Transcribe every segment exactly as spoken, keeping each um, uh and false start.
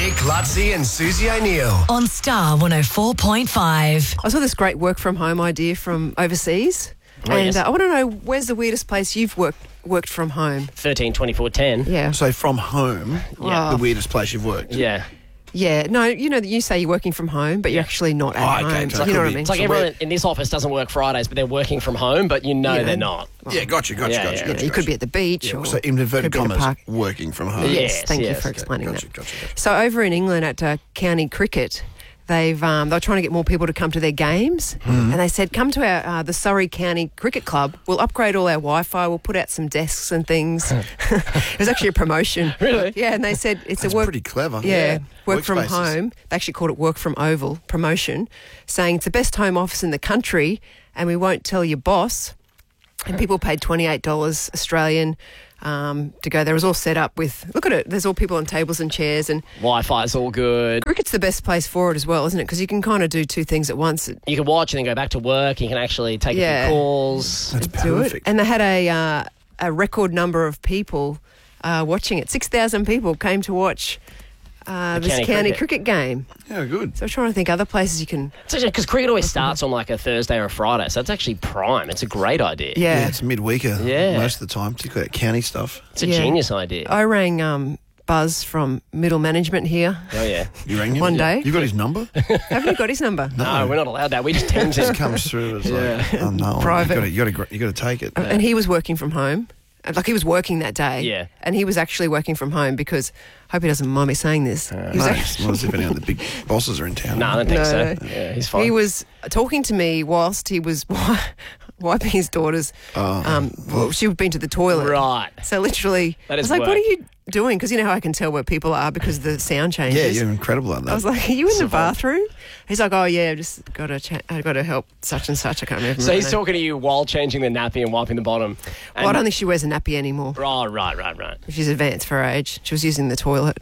Nick, Lutzi and Susie O'Neill. On Star one oh four point five. I saw this great work from home idea from overseas. Oh, and yes. uh, I want to know, where's the weirdest place you've worked worked from home? thirteen twenty-four ten. Yeah. So from home, Yeah. the weirdest place you've worked. Yeah. Yeah. No, you know, you say you're working from home, but you're actually not at Oh, okay, home. so it you know could what I be- mean? It's like So everyone where- in this office doesn't work Fridays, but they're working from home, but you know Yeah. they're not. Yeah, gotcha, gotcha, Yeah, gotcha, yeah. gotcha. You could be at the beach. Yeah, or so in inverted could be at a commas, park. working from home. Yes, Yes, thank you yes. for Okay, explaining Gotcha, that. gotcha, gotcha. So over in England at uh, county cricket, they've um, they're trying to get more people to come to their games, Mm-hmm. and they said, "Come to our uh, the Surrey County Cricket Club. We'll upgrade all our Wi-Fi. We'll put out some desks and things." It was actually a promotion. Really? Yeah, and they said it's That's a work. pretty clever. Yeah, work from Workspaces. home. They actually called it work from Oval promotion, saying it's the best home office in the country, and we won't tell your boss. And people paid twenty-eight dollars Australian um, to go there. It was all set up with, look at it, there's all people on tables and chairs. And Wi-Fi's all good. cricket's the best place for it as well, isn't it? Because you can kind of do two things at once. You can watch and then go back to work. You can actually take Yeah. a few calls. That's Do it. perfect. And they had a, uh, a record number of people uh, watching it. six thousand people came to watch uh, this county county cricket. cricket game. Yeah, good. So I'm trying to think other places you can... Because cricket always starts on like a Thursday or a Friday, so it's actually prime. It's a great idea. Yeah. Yeah, it's midweeker Yeah. most of the time, particularly at county stuff. It's a Yeah. genius idea. I rang um, Buzz from middle management here. Oh, yeah. You rang him? One day. You got his number? Haven't you got his number? No, we're not allowed that. We just teams It him. comes through as like, oh no, Private. you got to you got to take it. And he was working from home. Like he was working that day. Yeah. And he was actually working from home because, I hope he doesn't mind me saying this. he was No, actually, it's not as if any of the big bosses are in town. No, I don't think No. so. Yeah, he's fine. he was talking to me whilst he was wi- wiping his daughter's. Oh, um, well, she'd been to the toilet. Right. So literally, That I is was like, work. what are you doing? Because you know how I can tell where people are because the sound changes. Yeah, you're incredible at that. I was like, are you in the Survive. bathroom? He's like, oh yeah, I've just got to cha- I've got to help such and such. I can't remember. So her he's name. talking to you while changing the nappy and wiping the bottom. Well, I don't think she wears a nappy anymore. Oh, right, right, right. She's advanced for her age. She was using the toilet.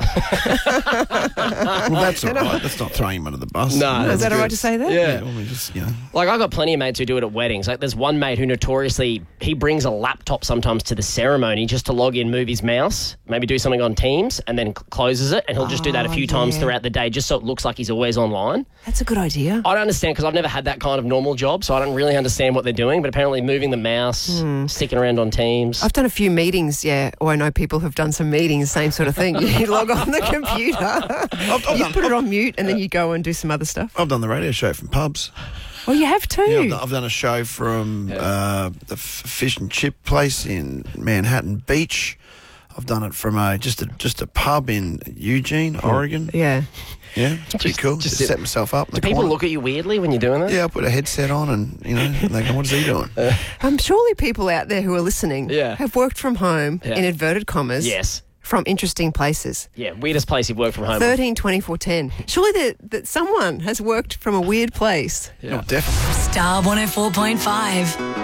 well, that's all right. That's not throwing him under the bus. No, Is that's that good. all right to say that? Yeah. Yeah, well, we just, you know. Like, I've got plenty of mates who do it at weddings. Like, there's one mate who notoriously, he brings a laptop sometimes to the ceremony just to log in, move his mouse, maybe do something on Teams, and then cl- closes it. And he'll just do that a Oh, few times yeah. throughout the day just so it looks like he's always online. That's a good idea. I don't understand because I've never had that kind of normal job, so I don't really understand what they're doing. But apparently moving the mouse, sticking around on Teams. I've done a few meetings, yeah, or I know people have done some meetings, same sort of thing. You log on the computer, I've, I've you done, put it on mute, and then you go and do some other stuff. I've done the radio show from pubs. Oh, you have too. Yeah, I've, done, I've done a show from uh, the f- fish and chip place in Manhattan Beach. I've done it from a just a just a pub in Eugene, Oregon. Yeah. Yeah, it's pretty Just- cool. just Just, sit- set myself up. In Do the people corner. look at you weirdly when you're doing that? Yeah, I put a headset on, and you know, they go, "What is he doing?" Um, surely people out there who are listening Yeah. have worked from home, Yeah. in inverted commas, Yes. from interesting places. Yeah, weirdest place you've worked from home. thirteen twenty-four ten. Surely that, that someone has worked from a weird place. Yeah. Oh, definitely. Star one oh four point five.